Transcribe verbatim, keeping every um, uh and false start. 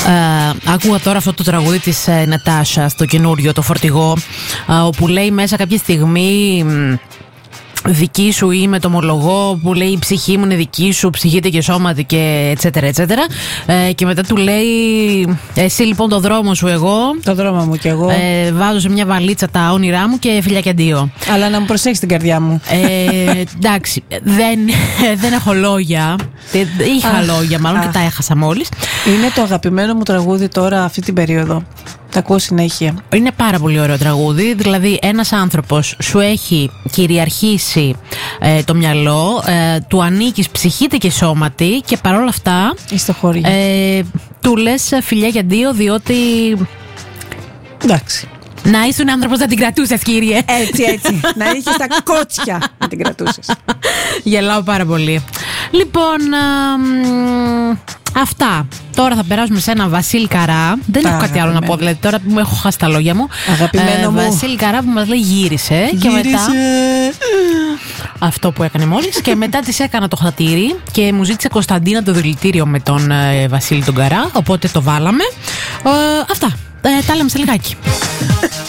Ε, άκουγα τώρα αυτό το τραγούδι της ε, Νατάσα στο καινούριο, το Φορτηγό, ε, όπου λέει μέσα κάποια στιγμή δική σου είμαι, το ομολογώ, που λέει η ψυχή μου είναι δική σου, ψυχείται και σώματι και ετσέτερα ετσέτερα. Ε, και μετά του λέει εσύ λοιπόν το δρόμο σου εγώ. Το δρόμο μου κι εγώ. Ε, βάζω σε μια βαλίτσα τα όνειρά μου και φιλιά και αντίο. Αλλά να μου προσέξεις την καρδιά μου. Ε, εντάξει, δεν, δεν έχω λόγια. Είχα αχ, λόγια μάλλον αχ. Και τα έχασα μόλις. Είναι το αγαπημένο μου τραγούδι τώρα αυτή την περίοδο. Τα ακούω συνέχεια. Είναι πάρα πολύ ωραίο τραγούδι. Δηλαδή ένας άνθρωπος σου έχει κυριαρχήσει ε, το μυαλό, ε, του ανήκεις ψυχήτε και σώματι και παρόλα αυτά στο χώριο. Ε, του λες φιλιά και αντίο, διότι εντάξει, να ήσουν άνθρωπος να την κρατούσες, κύριε. Έτσι, έτσι. Να είχες τα κότσια να την κρατούσες. Γελάω πάρα πολύ. Λοιπόν, α, αυτά. Τώρα θα περάσουμε σε ένα Βασίλη Καρά. Δεν τα έχω κάτι άλλο να πω, δηλαδή τώρα που μου έχω χάσει τα λόγια μου. Αγαπημένο ε, μου Βασίλη Καρά που μας λέει γύρισε, γύρισε. Και μετά αυτό που έκανε μόλις. Και μετά της έκανα το χατήρι και μου ζήτησε Κωνσταντίνα το δηλητήριο με τον ε, Βασίλη τον Καρά. Οπότε το βάλαμε. ε, Αυτά, ε, τα λέμε σε λιγάκι.